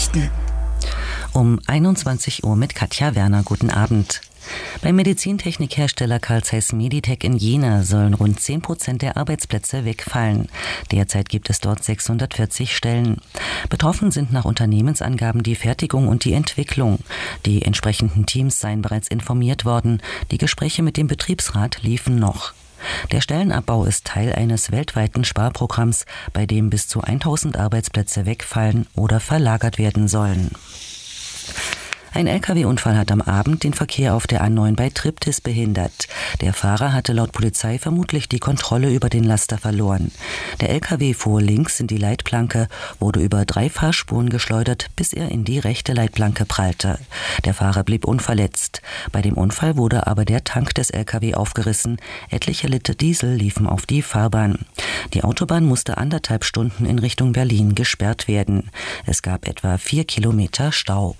Nachrichten. Um 21 Uhr mit Katja Werner. Guten Abend. Beim Medizintechnikhersteller Carl Zeiss Meditec in Jena sollen rund 10% der Arbeitsplätze wegfallen. Derzeit gibt es dort 640 Stellen. Betroffen sind nach Unternehmensangaben die Fertigung und die Entwicklung. Die entsprechenden Teams seien bereits informiert worden. Die Gespräche mit dem Betriebsrat liefen noch. Der Stellenabbau ist Teil eines weltweiten Sparprogramms, bei dem bis zu 1000 Arbeitsplätze wegfallen oder verlagert werden sollen. Ein Lkw-Unfall hat am Abend den Verkehr auf der A9 bei Triptis behindert. Der Fahrer hatte laut Polizei vermutlich die Kontrolle über den Laster verloren. Der Lkw fuhr links in die Leitplanke, wurde über 3 Fahrspuren geschleudert, bis er in die rechte Leitplanke prallte. Der Fahrer blieb unverletzt. Bei dem Unfall wurde aber der Tank des Lkw aufgerissen. Etliche Liter Diesel liefen auf die Fahrbahn. Die Autobahn musste 1,5 Stunden in Richtung Berlin gesperrt werden. Es gab etwa 4 Kilometer Stau.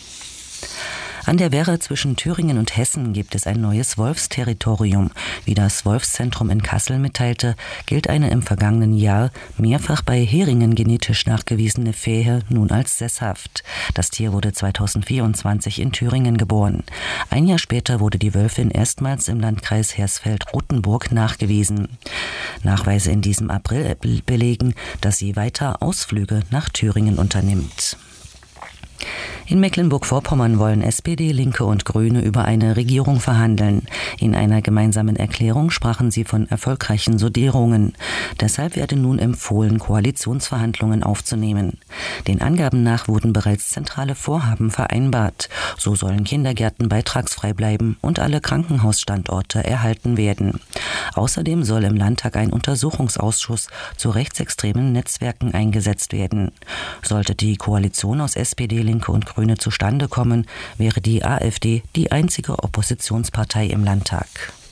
An der Werre zwischen Thüringen und Hessen gibt es ein neues Wolfsterritorium. Wie das Wolfszentrum in Kassel mitteilte, gilt eine im vergangenen Jahr mehrfach bei Heringen genetisch nachgewiesene Fähe nun als sesshaft. Das Tier wurde 2024 in Thüringen geboren. Ein Jahr später wurde die Wölfin erstmals im Landkreis Hersfeld-Rotenburg nachgewiesen. Nachweise in diesem April belegen, dass sie weiter Ausflüge nach Thüringen unternimmt. In Mecklenburg-Vorpommern wollen SPD, Linke und Grüne über eine Regierung verhandeln. In einer gemeinsamen Erklärung sprachen sie von erfolgreichen Sondierungen. Deshalb werde nun empfohlen, Koalitionsverhandlungen aufzunehmen. Den Angaben nach wurden bereits zentrale Vorhaben vereinbart. So sollen Kindergärten beitragsfrei bleiben und alle Krankenhausstandorte erhalten werden. Außerdem soll im Landtag ein Untersuchungsausschuss zu rechtsextremen Netzwerken eingesetzt werden. Sollte die Koalition aus SPD, Linke und Grüne zustande kommen, wäre die AfD die einzige Oppositionspartei im Landtag.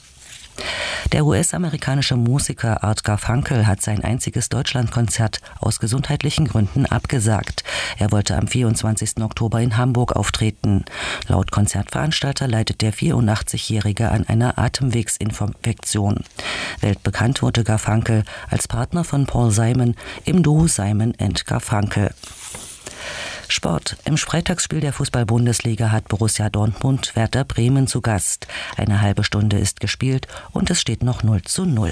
Der US-amerikanische Musiker Art Garfunkel hat sein einziges Deutschlandkonzert aus gesundheitlichen Gründen abgesagt. Er wollte am 24. Oktober in Hamburg auftreten. Laut Konzertveranstalter leidet der 84-Jährige an einer Atemwegsinfektion. Weltbekannt wurde Garfunkel als Partner von Paul Simon im Duo Simon & Garfunkel. Sport. Im Freitagsspiel der Fußball-Bundesliga hat Borussia Dortmund Werder Bremen zu Gast. Eine halbe Stunde ist gespielt und es steht noch 0:0.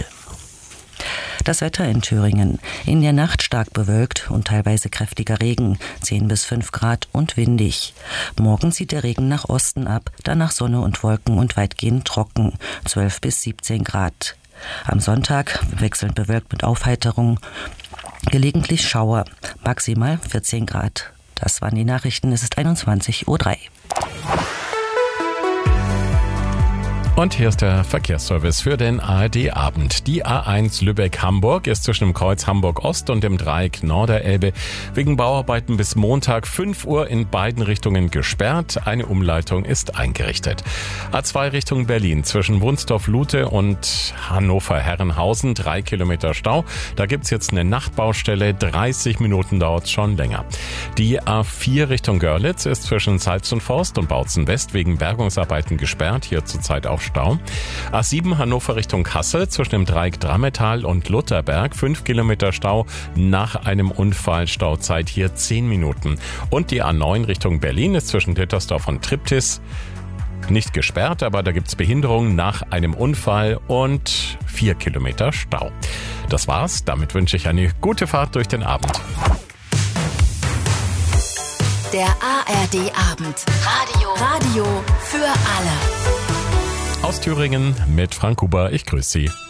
Das Wetter in Thüringen. In der Nacht stark bewölkt und teilweise kräftiger Regen, 10 bis 5 Grad und windig. Morgen zieht der Regen nach Osten ab, danach Sonne und Wolken und weitgehend trocken, 12 bis 17 Grad. Am Sonntag wechselnd bewölkt mit Aufheiterung, gelegentlich Schauer, maximal 14 Grad. Das waren die Nachrichten, es ist 21:03 Uhr. Und hier ist der Verkehrsservice für den ARD-Abend. Die A1 Lübeck-Hamburg ist zwischen dem Kreuz Hamburg-Ost und dem Dreieck Norderelbe wegen Bauarbeiten bis Montag 5 Uhr in beiden Richtungen gesperrt. Eine Umleitung ist eingerichtet. A2 Richtung Berlin zwischen Wunsdorf-Lute und Hannover-Herrenhausen 3 Kilometer Stau. Da gibt's jetzt eine Nachtbaustelle. 30 Minuten dauert's schon länger. Die A4 Richtung Görlitz ist zwischen Salzenforst und Bautzen West wegen Bergungsarbeiten gesperrt. Hier zurzeit auch Stau. A7 Hannover Richtung Kassel zwischen dem Dreieck Drammetal und Lutherberg 5 Kilometer Stau nach einem Unfall, Stauzeit hier 10 Minuten. Und die A9 Richtung Berlin ist zwischen Dittersdorf und Triptis nicht gesperrt, aber da gibt's Behinderung nach einem Unfall und 4 Kilometer Stau. Das war's. Damit wünsche ich eine gute Fahrt durch den Abend. Der ARD-Abend. Radio für alle. Aus Thüringen mit Frank Huber. Ich grüße Sie.